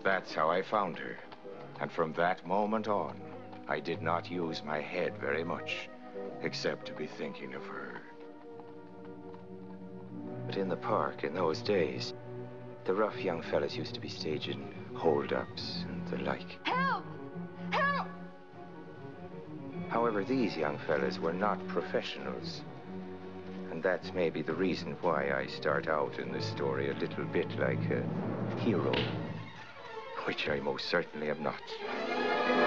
That's how I found her. And from that moment on, I did not use my head very much, except to be thinking of her. But in the park, in those days, the rough young fellas used to be staging hold-ups and the like. Help! Help! However, these young fellas were not professionals. And that's maybe the reason why I start out in this story a little bit like a hero, which I most certainly am not.